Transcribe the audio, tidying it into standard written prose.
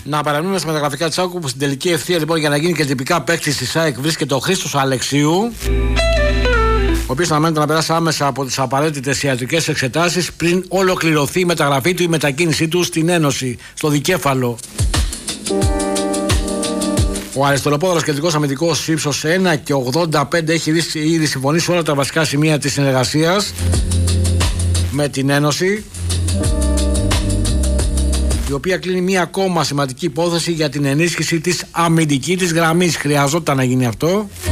Να παραμείνουμε στα μεταγραφικά της ΣΑΕΚ, που στην τελική ευθεία λοιπόν για να γίνει και τυπικά παίκτης της ΣΑΕΚ βρίσκεται ο Χρήστος Αλεξίου, ο οποίος αναμένεται να περάσει άμεσα από τις απαραίτητες ιατρικές εξετάσεις πριν ολοκληρωθεί η μεταγραφή του, η μετακίνησή του στην Ένωση, στο δικέφαλο. Ο αριστεροπόδαρος κεντρικός αμυντικός ύψος 1,85 έχει ήδη συμφωνήσει όλα τα βασικά σημεία της συνεργασίας με την Ένωση, η οποία κλείνει μία ακόμα σημαντική υπόθεση για την ενίσχυση της αμυντικής της γραμμής. Χρειαζόταν να γίνει αυτό.